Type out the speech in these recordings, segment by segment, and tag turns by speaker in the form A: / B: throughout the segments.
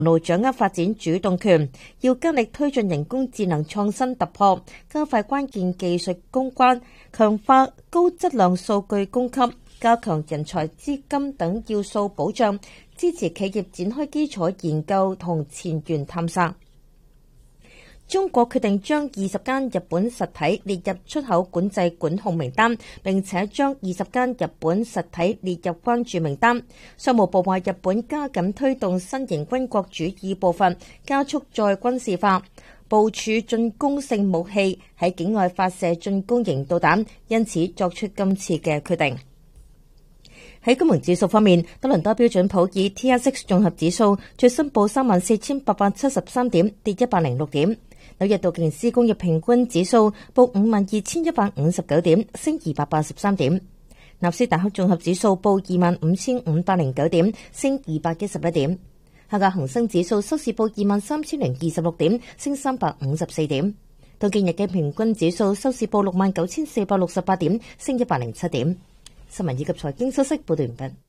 A: 牢掌握發展主動權，要加力推進人工智能創新突破，加快關鍵技術攻關，強化高質量數據供給，加強人才、資金等要素保障，支持企業展開基礎研究同前沿探索。中國決定將20間日本實體列入出口管制管控名單，並且將20間日本實體列入關注名單。商務部話，日本加緊推動新型軍國主義步伐，加速再軍事化，部署進攻性武器喺境外發射進攻型導彈，因此作出今次嘅決定。喺金融指數方面，多倫多標準普爾 TSX 綜合指數最新報34,873點，跌106點。紐約道瓊斯工業平均指數報52,159點，升283點。納斯達克綜合指數報25,509點，升211點。下個恒生指數收市報23,026點，升354點。道瓊日經平均指數收市報69,468點，升107點。新聞以及財經消息報道完畢。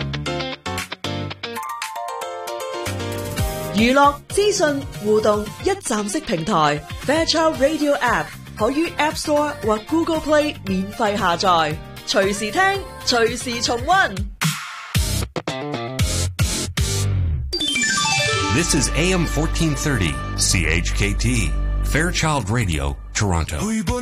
B: 娛樂資訊互動一站式平台 Fairchild Radio App 可於 App Store 或 Google Play 免費下載，隨時聽，隨時重溫。
C: This is AM 1430 CHKT Fairchild Radio Toronto.